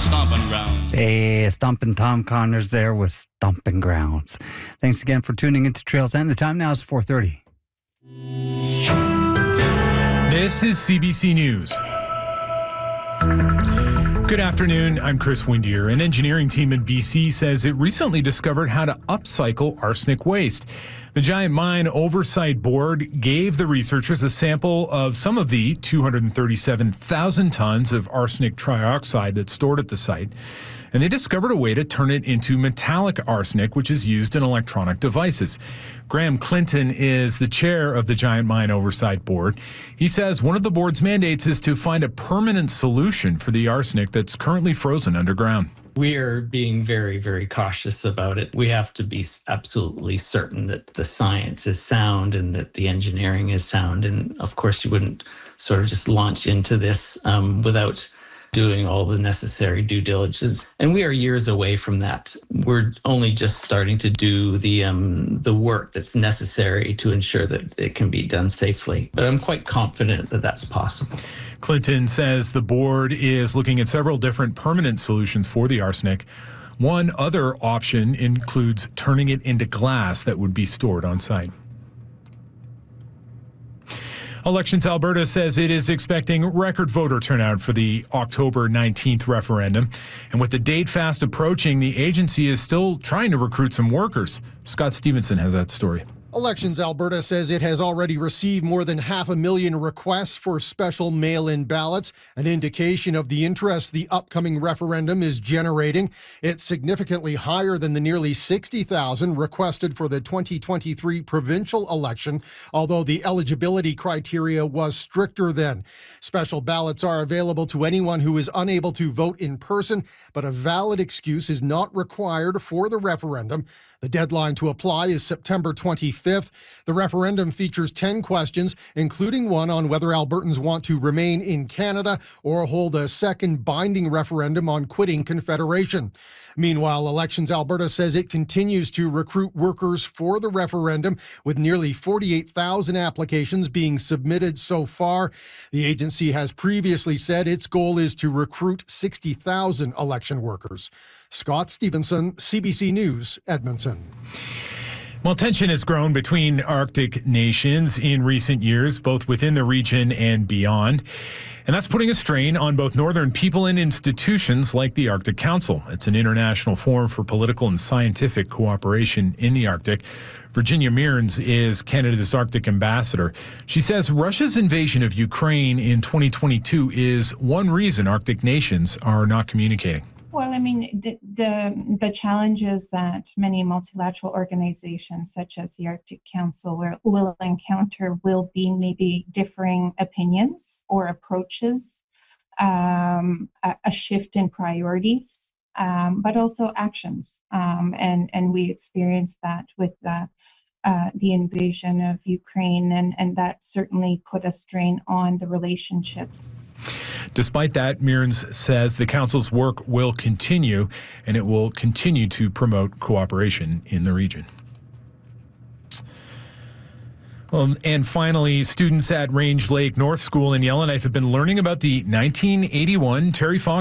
stomping grounds. Hey, Stompin' Tom Connors there with Stomping Grounds. Thanks again for tuning into Trails End. The time now is 4:30. This is CBC News. Good afternoon, I'm Chris Windier. An engineering team in BC says it recently discovered how to upcycle arsenic waste. The Giant Mine Oversight Board gave the researchers a sample of some of the 237,000 tons of arsenic trioxide that's stored at the site, and they discovered a way to turn it into metallic arsenic, which is used in electronic devices. Graham Clinton is the chair of the Giant Mine Oversight Board. He says one of the board's mandates is to find a permanent solution for the arsenic that's currently frozen underground. We are being very, very cautious about it. We have to be absolutely certain that the science is sound and that the engineering is sound. And of course, you wouldn't sort of just launch into this without doing all the necessary due diligence. And we are years away from that. We're only just starting to do the work that's necessary to ensure that it can be done safely. But I'm quite confident that that's possible. Clinton says the board is looking at several different permanent solutions for the arsenic. One other option includes turning it into glass that would be stored on site. Elections Alberta says it is expecting record voter turnout for the October 19th referendum. And with the date fast approaching, the agency is still trying to recruit some workers. Scott Stevenson has that story. Elections Alberta says it has already received more than 500,000 requests for special mail-in ballots, an indication of the interest the upcoming referendum is generating. It's significantly higher than the nearly 60,000 requested for the 2023 provincial election, although the eligibility criteria was stricter then. Special ballots are available to anyone who is unable to vote in person, but a valid excuse is not required for the referendum. The deadline to apply is September 25th. The referendum features 10 questions, including one on whether Albertans want to remain in Canada or hold a second binding referendum on quitting Confederation. Meanwhile, Elections Alberta says it continues to recruit workers for the referendum, with nearly 48,000 applications being submitted so far. The agency has previously said its goal is to recruit 60,000 election workers. Scott Stevenson, CBC News, Edmonton. Well, tension has grown between Arctic nations in recent years, both within the region and beyond. And that's putting a strain on both northern people and institutions like the Arctic Council. It's an international forum for political and scientific cooperation in the Arctic. Virginia Mearns is Canada's Arctic ambassador. She says Russia's invasion of Ukraine in 2022 is one reason Arctic nations are not communicating. Well, I mean, the challenges that many multilateral organizations, such as the Arctic Council, will encounter will be maybe differing opinions or approaches, a shift in priorities, but also actions. And we experienced that with the invasion of Ukraine, and that certainly put a strain on the relationships. Despite that, Mearns says the Council's work will continue, and it will continue to promote cooperation in the region. And finally, students at Range Lake North School in Yellowknife have been learning about the 1981 Terry Fox